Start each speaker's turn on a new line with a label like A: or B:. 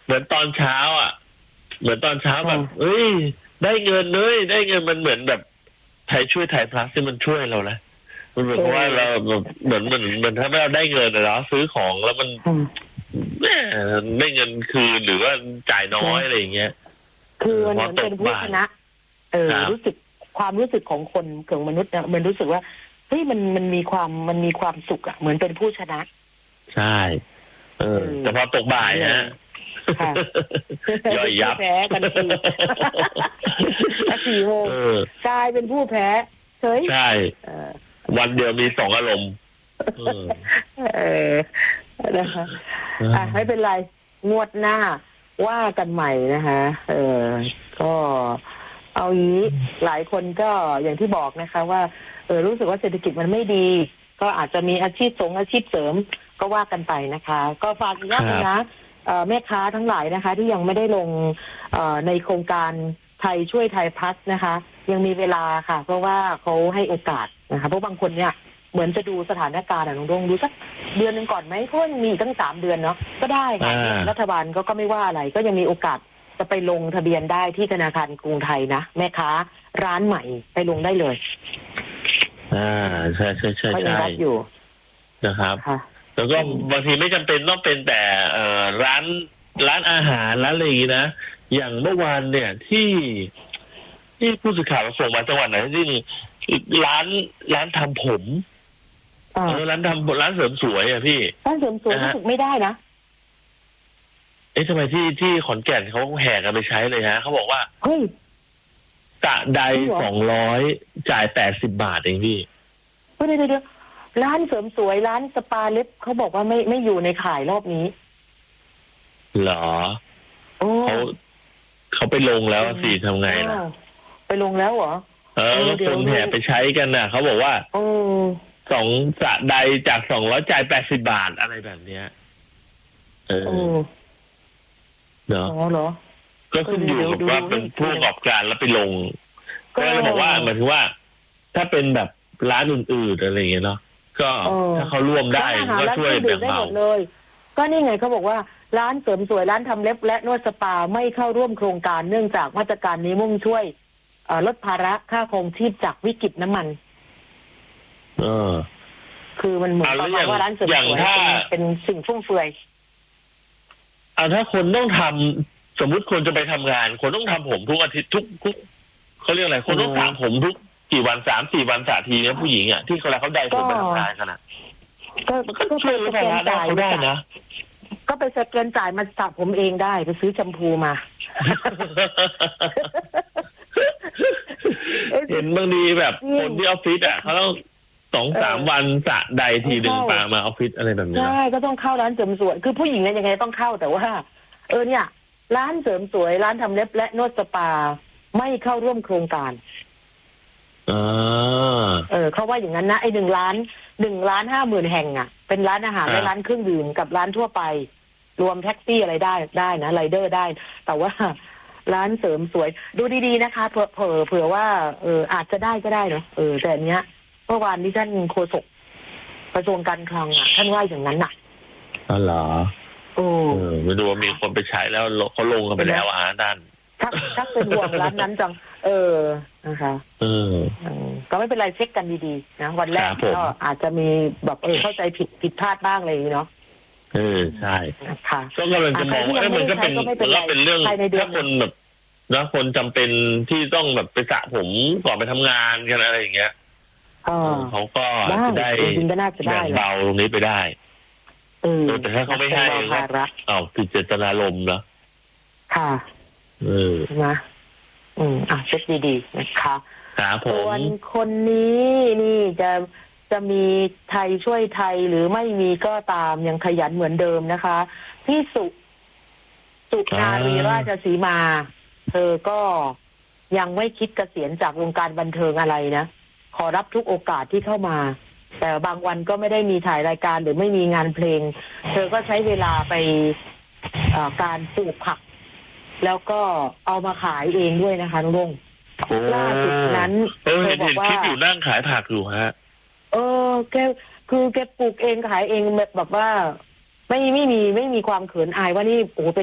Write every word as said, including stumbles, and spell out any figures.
A: เหมือนตอนเช้าอ่ะเหมือนตอนเช้าแบบเอ้ยได้เงินเลยได้เงินมันเหมือนแบบไทยช่วยไทยพลัสที่มันช่วยเรานะมันเหมือนเพราะว่าเราเหมือนเหมือนเหมือนถ้าเราได้เงินนะเนาะซื้อของแล้วมันแม่ได้เงินคืนหรือว่าจ่ายน้อยอะไรอย่างเงี้ย
B: คือมันเหมือนเป็นผู้ชนะเออรู้สึกความรู้สึกของคนของมนุษย์เนี่ยมันรู้สึกว่าเฮ้ยมันมันมีความมันมีความสุขอ่ะเหมือนเป็นผู้ชนะ
A: ใช่เออแต่พอตกบ่ายฮะย่อยยับ
B: แพ้กันทีสี่โมงกลายเป็นผู้แพ้เฉย
A: ใช่วันเดียวมีสองอารมณ์
B: เออนะคะอ่ะไม่เป็นไรงวดหน้าว่ากันใหม่นะคะเออก็เอางี้หลายคนก็อย่างที่บอกนะคะว่าเออรู้สึกว่าเศรษฐกิจมันไม่ดีก็อาจจะมีอาชีพสงอาชีพเสริมก็ว่ากันไปนะคะก็ฝากอีกอย่างนึงนะแม่ค้าทั้งหลายนะคะที่ยังไม่ได้ลงในโครงการไทยช่วยไทยพัฒน์นะคะยังมีเวลาค่ะเพราะว่าเขาให้โอกาสนะคะเพราะบางคนเนี่ยเหมือนจะดูสถานการณ์อะน้องดงดูสักเดือนหนึ่งก่อนไหมเพราะมันมีตั้งสามเดือนเนาะก็ได้ค่ะรัฐบาลก็ก็ไม่ว่าอะไรก็ยังมีโอกาสจะไปลงทะเบียนได้ที่ธนาคารกรุงไทยนะแม่ค้าร้านใหม่ไปลงได้เลย
A: อ่าใช่ใช่ใช่ใช่
B: อยู่
A: นะครับแล้วก็บางทีไม่จำเป็นต้องเป็นแต่เอ่อร้านร้านอาหารร้านอะไรอย่างนี้นะอย่างเมื่อวานเนี่ยที่ที่ผู้สื่อข่าวส่งมาจังหวัดไหนที่ร้านร้านทำผมเออร้านทำร้านเสริมสวยอ่ะพี่
B: ร้านเสริมสวยรู้สึกไม่ได้นะ
A: เอ๊ะทำไมที่ที่ขอนแก่นเขาแห่กันไปใช้เลยฮะเขาบอกว่า
B: เฮ้ย
A: กะใดสองร้อยจ่ายแปดสิบบาทเองพี่
B: เดี๋ยวเดี๋ยวร้านเสริมสวยร้านสปาเล็บเขาบอกว่าไม่ไม่อยู่ในขายรอบนี้
A: เหรอเขาเขาไปลงแล้วสิทำไงล่ะ
B: ไปลงแล้วเหรอ
A: เออคนแห่ไปใช้กันน่ะเขาบอกว่าสองสะใดจากสองร้อยจ่ายแปดสิบบาทอะไรแบบเนี้ยเออเนาะ
B: เหรอ
A: ก็ขึ้นอยู่กับว่าเป็นผู้ประกอบการแล้วไปลงก็เลยบอกว่าหมายถึงว่าถ้าเป็นแบบร้านอื่นๆอะไรอย่างเงี้ยเนาะก็ถ้าเขาร่วมได้ก็ช่วยแบ่งเบา
B: เลยก็นี่ไงเขาบอกว่าร้านเสริมสวยร้านทำเล็บและนวดสปาไม่เข้าร่วมโครงการเนื่องจากมาตรการนี้มุ่งช่วยลดภาระค่าครองชีพจากวิกฤตน้ำมัน
A: เออ
B: คือมันเหมือนกับว่าร้านเสริมสวยเป็นสิ่งฟุ่มเฟือย
A: อ่าถ้าคนต้องทำสมมุติคนจะไปทำงานคนต้องทำผมทุกอาทิตย์ทุกทุกเขาเรียกอะไรคนต้องสระผมทุกกี่วันสามสี่วันสระทีเนี่ยผู้หญิงอ่ะที่เขาเขาได้ผมไปทำงานกันอ่ะก็ช่วยลดภาระได้เขาได้นะ
B: ก็ไปสแกนจ่ายมาสระผมเองได้ไปซื้อแชมพูมา
A: เห็นบางทีแบบคนที่ออฟฟิศอ่ะเขาต้องสองสามวันสระใดทีหนึ่งปามาออฟฟิศอะไรแบบนี้
B: ใช่ก็ต้องเข้าร้านเสริมสวยคือผู้หญิงเนี่ยยังไงต้องเข้าแต่ว่าเออเนี่ยร้านเสริมสวยร้านทำเล็บและนวดสปาไม่เข้าร่วมโครงการ
A: เออ
B: เออเขาว่าอย่างนั้นนะไอ้หนึ่งล้านหนึ่งล้านห้าหมื่นแห่งอ่ะเป็นร้านอาหารและร้านเครื่องดื่มกับร้านทั่วไปรวมแท็กซี่อะไรได้ได้นะไรเดอร์ได้แต่ว่าร้านเสริมสวยดูดีๆนะคะเผื่อเผื่อเผื่อว่าเอออาจจะได้ก็ได้เนาะเออแต่อันเนี้ยเมื่อวานนี้ท่านโฆษกกระทรวงการคลังอ่ะท่านว่าอย่างนั้นน่ะ
A: อ๋อเหรอ
B: โอ้
A: ไม่ดูว่ามีคนไปใช้แล้วเขาลงกันไปแล้วอ่ะด้าน
B: ทักทักเป็นห่วงร้านนั้นจังเออนะคะ
A: เออ
B: ก็ไม่เป็นไรเช็คกันดีๆนะวันแรกก็อาจจะมีแบบเออเข้าใจผิดผิดพลาดบ้างอะไรอย่างนี้เนาะ
A: เออใช่
B: ค่ะ
A: ก็กำลังจะมองว่ามันก็เป็นมันก็เป็นเรื่องถ้าคนแบบแล้วคนจำเป็นที่ต้องแบบไปสระผมก่อนไปทำงานกันอะไรอย่างเงี้ยเขาก็จะได้แบ่งเบาตรงนี้ไปได้
B: เออ
A: แต่ถ้าเขาไม่ให้ก็อ้าวผิดเจตนารมณ์นะ
B: ค่ะ
A: เออ
B: นะอืมอ่ะเช็คดีๆนะคะ
A: ครับผม
B: ส่วนคนนี้นี่จะจะมีไทยช่วยไทยหรือไม่มีก็ตามยังขยันเหมือนเดิมนะคะพี่สุสุนารีราชสีมาเธอก็ยังไม่คิดเกษียณจากวงการบันเทิงอะไรนะขอรับทุกโอกาสที่เข้ามาแต่บางวันก็ไม่ได้มีถ่ายรายการหรือไม่มีงานเพลงเธอก็ใช้เวลาไปการปลูกผักแล้วก็เอามาขายเองด้วยนะคะลุงล่าสุดนั้น
A: เธอบอกว่าคิดอยู่นั่งขายผักอยู่ฮะ
B: เออแกคือแกปลูกเองขายเองแบบแบบว่าไม่ไม่มีไม่มีความเขินอายว่านี่โอ้เป็น